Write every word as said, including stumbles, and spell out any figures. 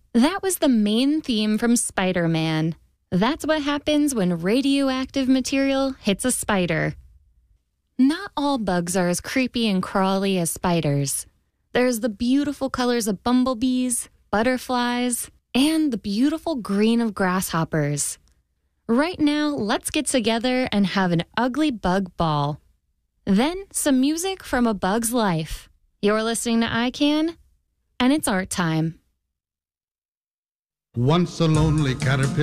That was the main theme from Spider-Man. That's what happens when radioactive material hits a spider. Not all bugs are as creepy and crawly as spiders. There's the beautiful colors of bumblebees, butterflies, and the beautiful green of grasshoppers. Right now, let's get together and have an ugly bug ball. Then, some music from a bug's life. You're listening to I Can, and it's art time. Once a lonely caterpillar